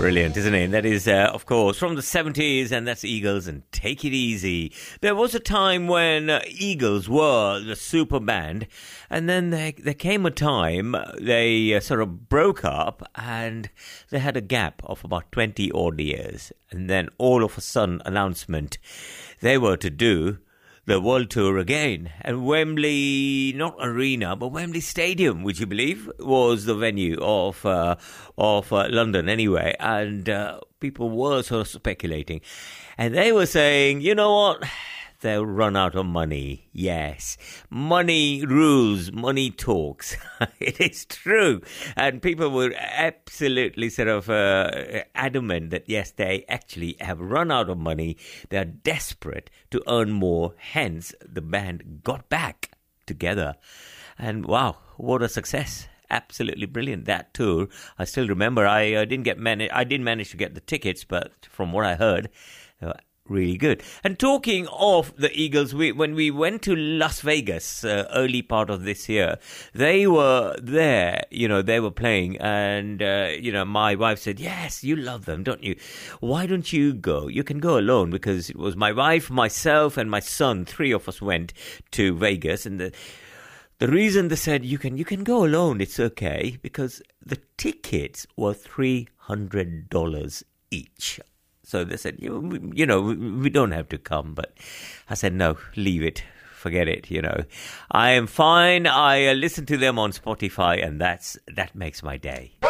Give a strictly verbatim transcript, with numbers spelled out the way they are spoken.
Brilliant, isn't it? That is, uh, of course, from the seventies, and that's Eagles and Take It Easy. There was a time when uh, Eagles were the super band, and then there, there came a time they uh, sort of broke up, and they had a gap of about twenty odd years. And then all of a sudden, announcement, they were to do the world tour again. And Wembley, not arena, but Wembley Stadium, would you believe, was the venue of uh, of uh, London anyway. And uh, people were sort of speculating. And they were saying, you know what? They'll run out of money. Yes. Money rules. Money talks. It is true. And people were absolutely sort of uh, adamant that, yes, they actually have run out of money. They are desperate to earn more. Hence, the band got back together. And wow, what a success. Absolutely brilliant, that tour. I still remember I uh, didn't get many, I didn't manage to get the tickets, but from what I heard, uh, really good. And talking of the Eagles, we, when we went to Las Vegas uh, early part of this year, they were there, you know, they were playing. And, uh, you know, my wife said, yes, you love them, don't you? Why don't you go? You can go alone, because it was my wife, myself, and my son. Three of us went to Vegas. And the, the reason they said you can, you can go alone, it's okay, because the tickets were three hundred dollars each. So they said, you, you know, we don't have to come. But I said, no, leave it. Forget it, you know. I am fine. I uh, listen to them on Spotify, and that's that makes my day.